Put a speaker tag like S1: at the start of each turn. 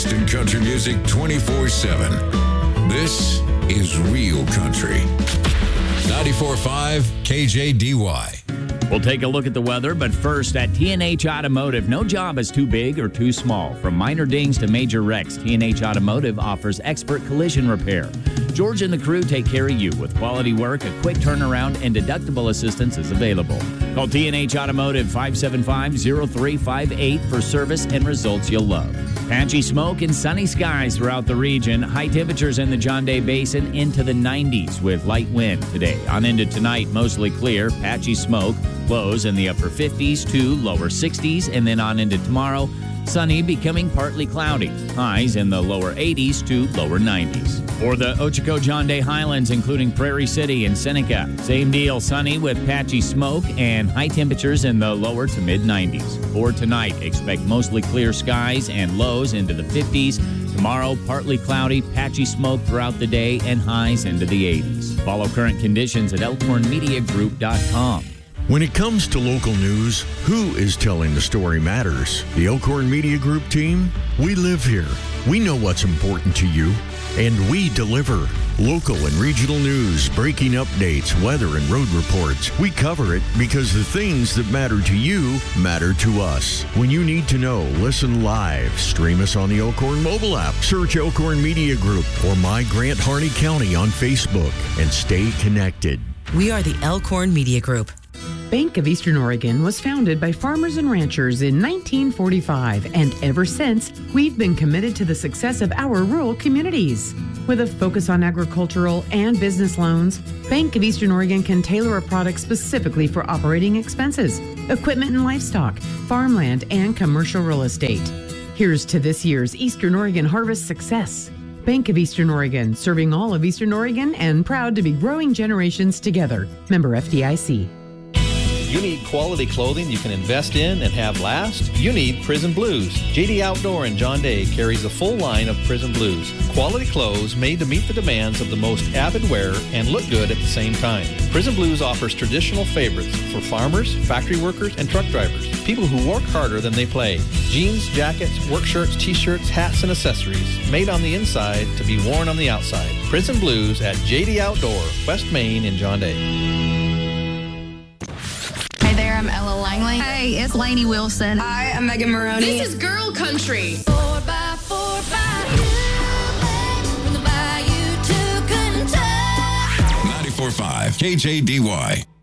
S1: best in country music 24/7. This is Real Country. 94.5 KJDY.
S2: We'll take a look at the weather, but first at T&H Automotive, no job is too big or too small. From minor dings to major wrecks, T&H Automotive offers expert collision repair. George and the crew take care of you with quality work, a quick turnaround, and deductible assistance is available. Call T&H Automotive 575-0358 for service and results you'll love. Patchy smoke and sunny skies throughout the region. High temperatures in the John Day Basin into the 90s with light wind today. On into tonight, mostly clear, patchy smoke, lows in the upper 50s to lower 60s, and then on into tomorrow, sunny becoming partly cloudy. Highs in the lower 80s to lower 90s. For the Ochoco-John Day Highlands, including Prairie City and Seneca, same deal, sunny with patchy smoke and high temperatures in the lower to mid-90s. For tonight, expect mostly clear skies and lows into the 50s. Tomorrow, partly cloudy, patchy smoke throughout the day and highs into the 80s. Follow current conditions at elkhornmediagroup.com.
S3: When it comes to local news, who is telling the story matters. The Elkhorn Media Group team, we live here. We know what's important to you, and we deliver. Local and regional news, breaking updates, weather, and road reports. We cover it because the things that matter to you matter to us. When you need to know, listen live. Stream us on the Elkhorn mobile app. Search Elkhorn Media Group or My Grant Harney County on Facebook and stay connected.
S4: We are the Elkhorn Media Group.
S5: Bank of Eastern Oregon was founded by farmers and ranchers in 1945, and ever since, we've been committed to the success of our rural communities. With a focus on agricultural and business loans, Bank of Eastern Oregon can tailor a product specifically for operating expenses, equipment and livestock, farmland, and commercial real estate. Here's to this year's Eastern Oregon harvest success. Bank of Eastern Oregon, serving all of Eastern Oregon and proud to be growing generations together. Member FDIC.
S6: You need quality clothing you can invest in and have last? You need Prison Blues. JD Outdoor in John Day carries a full line of Prison Blues. Quality clothes made to meet the demands of the most avid wearer and look good at the same time. Prison Blues offers traditional favorites for farmers, factory workers, and truck drivers. People who work harder than they play. Jeans, jackets, work shirts, t-shirts, hats, and accessories. Made on the inside to be worn on the outside. Prison Blues at JD Outdoor, West Main in John Day.
S7: I'm Ella Langley.
S8: Hey, it's Lainey Wilson.
S7: Hi, I'm Megan Maroney.
S9: This is Girl Country.
S10: 4x4 from the bayou to Kentucky.
S1: 94.5 KJDY.